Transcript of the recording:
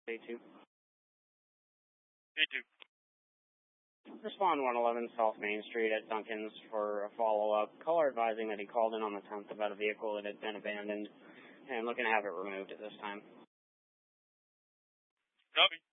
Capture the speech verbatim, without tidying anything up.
A two. A two. Respond one eleven South Main Street at Duncan's for a follow-up. Caller advising that he called in on the tenth about a vehicle that had been abandoned and looking to have it removed at this time. Copy.